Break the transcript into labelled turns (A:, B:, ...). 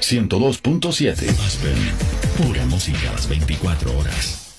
A: 102.7.
B: Aspen, pura música a las 24 horas.